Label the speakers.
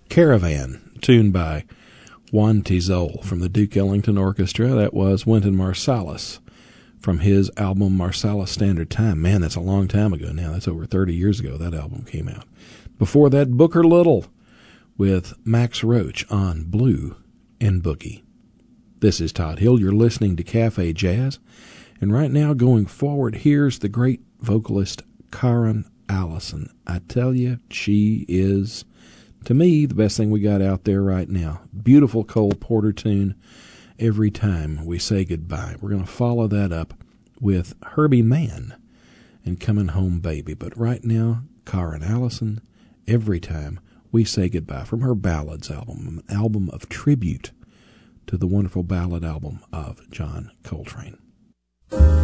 Speaker 1: Caravan, tuned by Juan Tizol from the Duke Ellington Orchestra. That was Wynton Marsalis from his album Marsalis Standard Time. Man, that's a long time ago now. That's over 30 years ago that album came out. Before that, Booker Little with Max Roach on Blue and Boogie. This is Todd Hill. You're listening to Cafe Jazz. And right now, going forward, here's the great vocalist Karen Allison. I tell you, she is, to me, the best thing we got out there right now. Beautiful Cole Porter tune, Every Time We Say Goodbye. We're going to follow that up with Herbie Mann and Coming Home Baby. But right now, Karen Allison, Every Time We Say Goodbye, from her Ballads album, an album of tribute to the wonderful ballad album of John Coltrane.